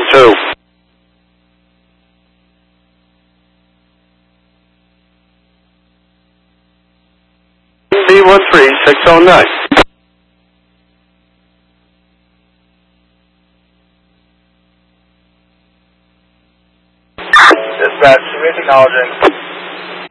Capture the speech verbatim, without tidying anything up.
two. B one three six oh nine. Dispatch, you may acknowledging.